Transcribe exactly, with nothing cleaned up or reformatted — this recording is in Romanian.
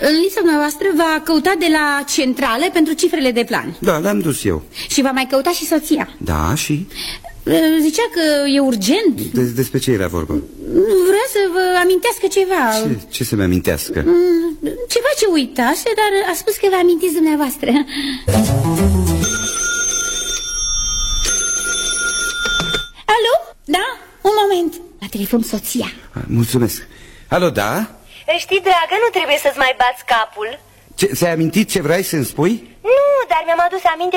Lista dumneavoastră va căuta de la centrală pentru cifrele de plan. Da, le-am dus eu. Și va mai căuta și soția. Da, și? Zicea că e urgent. De, Despre ce era vorba? Vrea să vă amintească ceva. Ce, ce să-mi amintească? Ceva ce uitase, dar a spus că vă amintiți dumneavoastră. Alo? Da? Un moment. La telefon soția. Mulțumesc. Alo, da? Știi, dragă, nu trebuie să-ți mai bați capul. Ce, ți-ai amintit ce vrei să-mi spui? Nu, dar mi-am adus aminte